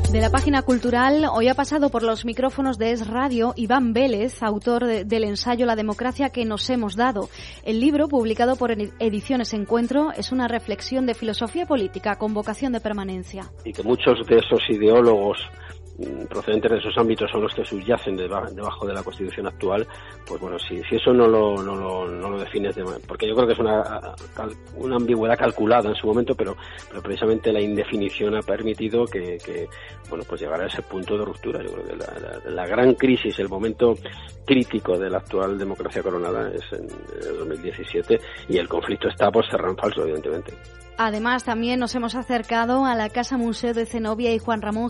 De la página cultural, hoy ha pasado por los micrófonos de Es Radio Iván Vélez, autor del ensayo La democracia que nos hemos dado. El libro, publicado por Ediciones Encuentro, es una reflexión de filosofía política con vocación de permanencia. Y que muchos de esos ideólogos procedentes de esos ámbitos son los que subyacen debajo de la Constitución actual, pues bueno, si eso no lo defines, porque yo creo que es una ambigüedad calculada en su momento, pero precisamente la indefinición ha permitido que bueno, pues llegar a ese punto de ruptura. Yo creo que la gran crisis, el momento crítico de la actual democracia coronada es en el 2017, y el conflicto está por cerrar en falso, evidentemente. Además, también nos hemos acercado a la Casa Museo de Zenobia y Juan Ramón